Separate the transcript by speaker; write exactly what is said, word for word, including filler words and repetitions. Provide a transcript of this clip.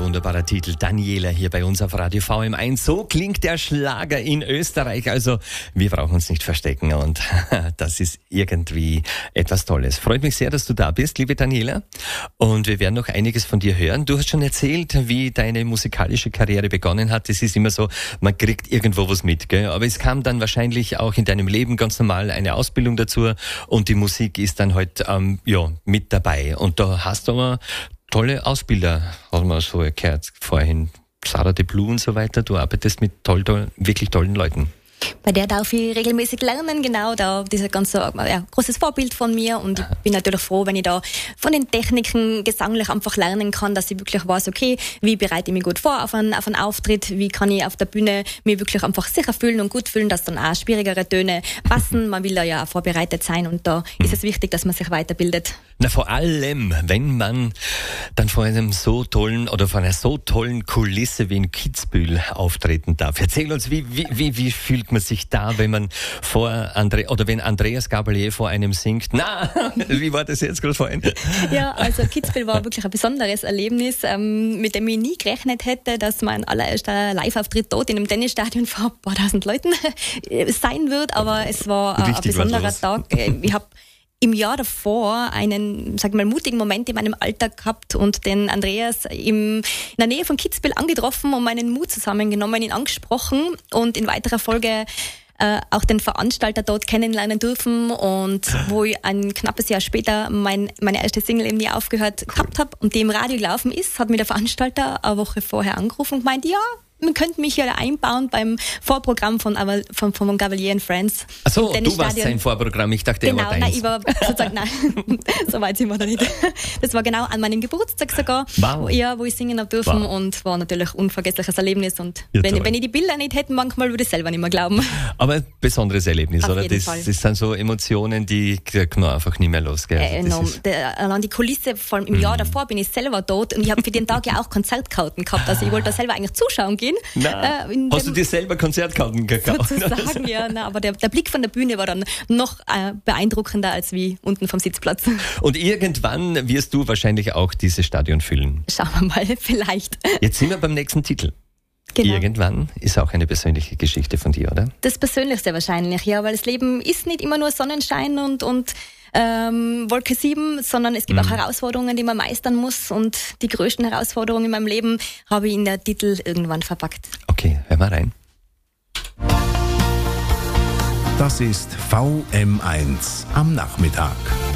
Speaker 1: wunderbarer Titel. Daniela hier bei uns auf Radio V M eins. So klingt der Schlager in Österreich. Also wir brauchen uns nicht verstecken und das ist irgendwie etwas Tolles. Freut mich sehr, dass du da bist, liebe Daniela. Und wir werden noch einiges von dir hören. Du hast schon erzählt, wie deine musikalische Karriere begonnen hat. Es ist immer so, man kriegt irgendwo was mit, gell? Aber es kam dann wahrscheinlich auch in deinem Leben ganz normal eine Ausbildung dazu und die Musik ist dann halt ähm, ja, mit dabei. Und da hast du aber tolle Ausbilder, haben wir so gehört vorhin. Sarah de Blue und so weiter. Du arbeitest mit toll, toll, wirklich tollen Leuten.
Speaker 2: Bei der darf ich regelmäßig lernen, genau, da das ist ein ganz ja, großes Vorbild von mir und ich bin natürlich froh, wenn ich da von den Techniken gesanglich einfach lernen kann, dass ich wirklich weiß, okay, wie bereite ich mich gut vor auf einen, auf einen Auftritt, wie kann ich auf der Bühne mich wirklich einfach sicher fühlen und gut fühlen, dass dann auch schwierigere Töne passen. Man will da ja auch vorbereitet sein und da ist es wichtig, dass man sich weiterbildet.
Speaker 1: Na, vor allem, wenn man dann vor einem so tollen oder vor einer so tollen Kulisse wie in Kitzbühel auftreten darf. Erzähl uns, wie, wie, wie, wie fühlt man sich da, wenn man vor Andre oder wenn Andreas Gabalier vor einem singt? Na, wie war das jetzt gerade vorhin?
Speaker 2: Ja, also Kitzbühel war wirklich ein besonderes Erlebnis, ähm, mit dem ich nie gerechnet hätte, dass mein allererster Live-Auftritt dort in einem Tennisstadion vor ein paar tausend Leuten sein wird, aber es war ein besonderer Tag. Ich habe im Jahr davor einen, sag mal, mutigen Moment in meinem Alltag gehabt und den Andreas im, in der Nähe von Kitzbühel angetroffen und meinen Mut zusammengenommen, ihn angesprochen und in weiterer Folge äh, auch den Veranstalter dort kennenlernen dürfen und wo ich ein knappes Jahr später mein, meine erste Single eben nie aufgehört cool. gehabt habe und die im Radio gelaufen ist, hat mir der Veranstalter eine Woche vorher angerufen und gemeint, ja, man könnte mich ja einbauen beim Vorprogramm von, von, von Gabalier and Friends.
Speaker 1: Ach so, du warst sein Vorprogramm, ich dachte,
Speaker 2: genau,
Speaker 1: er war
Speaker 2: nein,
Speaker 1: deins.
Speaker 2: ich war sozusagen, nein, so weit sind wir da nicht. Das war genau an meinem Geburtstag sogar,
Speaker 1: wow.
Speaker 2: wo, ja, wo ich singen habe dürfen
Speaker 1: wow.
Speaker 2: und war natürlich ein unvergessliches Erlebnis und
Speaker 1: ja,
Speaker 2: wenn, wenn ich die Bilder nicht hätte, manchmal würde ich selber nicht mehr glauben.
Speaker 1: Aber ein besonderes Erlebnis,
Speaker 2: Auf
Speaker 1: oder?
Speaker 2: jeden
Speaker 1: Das,
Speaker 2: Fall.
Speaker 1: das sind so Emotionen, die kann man einfach nicht mehr los, gell?
Speaker 2: Äh, enorm. Der, an die Kulisse, vor allem im mm. Jahr davor bin ich selber dort und ich habe für den Tag ja auch Konzertkarten gehabt, also ich wollte da selber eigentlich zuschauen gehen.
Speaker 1: Nein. Äh, Hast du dir selber Konzertkarten gekauft?
Speaker 2: Sozusagen, ja. Na, aber der, der Blick von der Bühne war dann noch äh, beeindruckender als wie unten vom Sitzplatz.
Speaker 1: Und irgendwann wirst du wahrscheinlich auch dieses Stadion füllen.
Speaker 2: Schauen wir mal, vielleicht.
Speaker 1: Jetzt sind wir beim nächsten Titel.
Speaker 2: Genau.
Speaker 1: Irgendwann ist auch eine persönliche Geschichte von dir, oder?
Speaker 2: Das Persönlichste wahrscheinlich, ja, weil das Leben ist nicht immer nur Sonnenschein und, und ähm, Wolke sieben, sondern es gibt mhm. auch Herausforderungen, die man meistern muss und die größten Herausforderungen in meinem Leben habe ich in der Titel irgendwann verpackt.
Speaker 1: Okay, hör mal rein.
Speaker 3: Das ist V M eins am Nachmittag.